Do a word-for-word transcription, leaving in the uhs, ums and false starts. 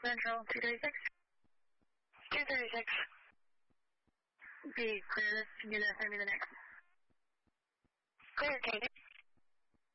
Central, two thirty-six. two thirty-six. Be clear this, you're going to send me the next. Clear, take it.